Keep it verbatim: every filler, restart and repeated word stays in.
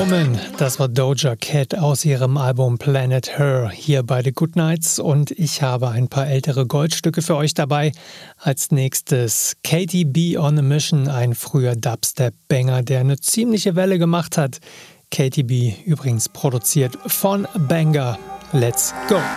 Woman, das war Doja Cat aus ihrem Album Planet Her hier bei The Good Nights und ich habe ein paar ältere Goldstücke für euch dabei. Als nächstes Katy B on a Mission, ein früher Dubstep-Banger, der eine ziemliche Welle gemacht hat. Katy B übrigens produziert von Banger. Let's go!